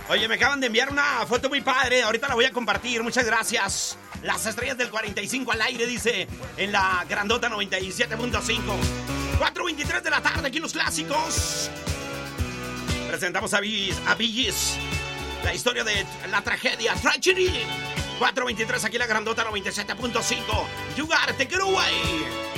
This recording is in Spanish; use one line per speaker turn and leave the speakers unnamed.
Oye, me acaban de enviar una foto muy padre. Ahorita la voy a compartir. Muchas gracias. Las estrellas del 45 al aire, dice, en la grandota 97.5. 4:23 de la tarde, aquí en Los Clásicos. Presentamos a Bee Gees, la historia de la tragedia, Tragedy. 4:23 aquí en la grandota 97.5. You got it, take it away.